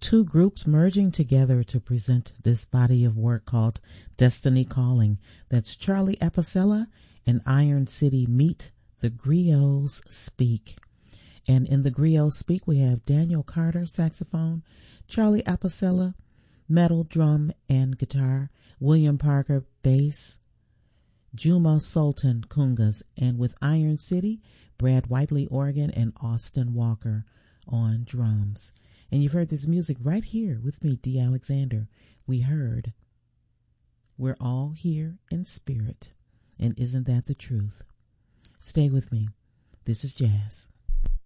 two groups merging together to present this body of work called Destiny Calling. That's Charlie Apicella and Iron City Meet the Griots Speak. And in the Griots Speak, we have Daniel Carter, saxophone, Charlie Apicella, metal, drum, and guitar, William Parker, bass, Juma Sultan, congas, and with Iron City, Brad Whiteley, organ, and Austin Walker on drums. And you've heard this music right here with me, Dee Alexander. We heard We're All Here in Spirit. And isn't that the truth? Stay with me. This is jazz.